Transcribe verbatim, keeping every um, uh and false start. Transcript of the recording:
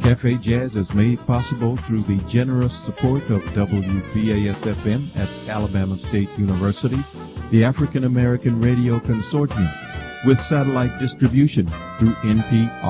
Cafe Jazz is made possible through the generous support of W B A S F M at Alabama State University, the African American Radio Consortium, with satellite distribution through N P R.